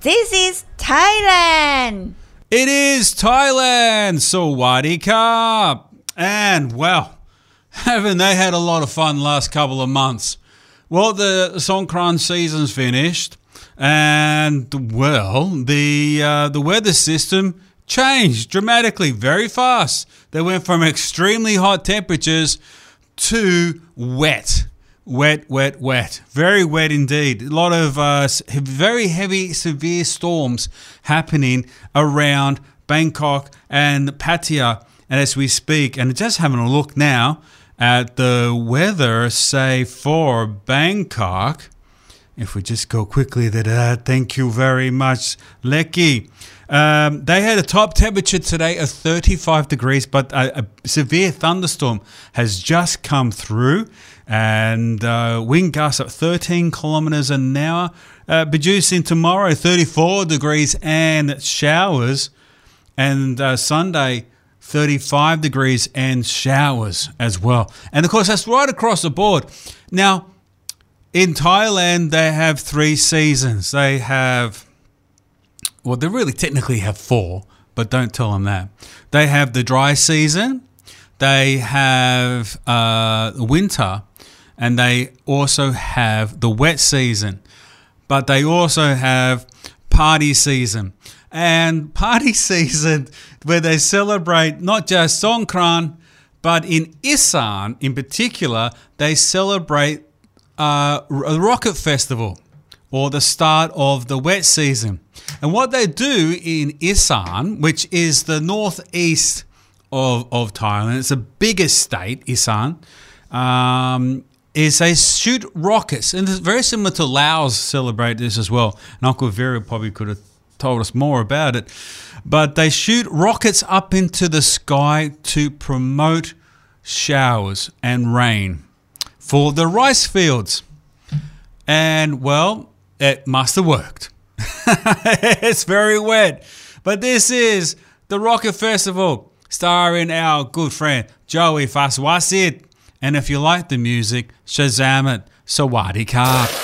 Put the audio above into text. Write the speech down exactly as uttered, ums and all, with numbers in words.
This is Thailand. It is Thailand. Sawadee Krap. And, well, haven't they had a lot of fun the last couple of months? Well, the Songkran season's finished. And, well, the uh, the weather system changed dramatically, very fast. They went from extremely hot temperatures to wet. Wet, wet, wet. Very wet indeed. A lot of uh, very heavy, severe storms happening around Bangkok and Pattaya as we speak. And just having a look now at the weather, say, for Bangkok. If we just go quickly, that uh, thank you very much, Lecky. Um, they had a top temperature today of thirty-five degrees, but a, a severe thunderstorm has just come through, and uh, wind gusts at thirteen kilometres an hour, uh, producing tomorrow thirty-four degrees and showers, and uh, Sunday thirty-five degrees and showers as well. And of course, that's right across the board. Now, in Thailand, they have three seasons. They have, well, they really technically have four, but don't tell them that. They have the dry season, they have uh, winter, and they also have the wet season. But they also have party season. And party season, where they celebrate not just Songkran, but in Isan in particular, they celebrate Uh, a rocket festival, or the start of the wet season. And what they do in Isan, which is the northeast of, of Thailand, it's the biggest state, Isan, um, is they shoot rockets. And it's very similar to Laos celebrate this as well. And Uncle Vera probably could have told us more about it. But they shoot rockets up into the sky to promote showers and rain for the rice fields. And, well, it must have worked. It's very wet. But this is the Rocket Festival, starring our good friend Joey Faswasit. And if you like the music, Shazam it. Sawadee Krap.